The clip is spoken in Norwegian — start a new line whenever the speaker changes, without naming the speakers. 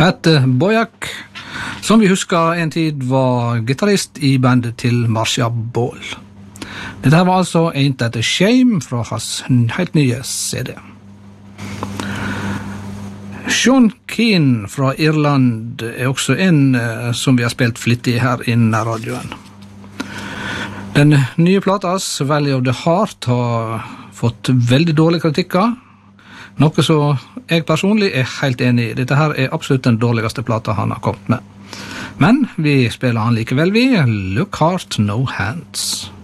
Pat Boyack, som vi husker en tid var gitarrist i bandet til Marcia Ball. Dette her var altså Ain't That a Shame fra hans helt nye CD. Sean Keane fra Irland er også en som vi har spilt flittig her innen radioen. Den nye platas Valley of the Heart har fått veldig dårlige kritikker, noe så jeg personlig er helt enig i. Dette her er absolutt den dårligste plata han har kommet med. Men vi spiller han likevel, vi. Look Heart, No Hands.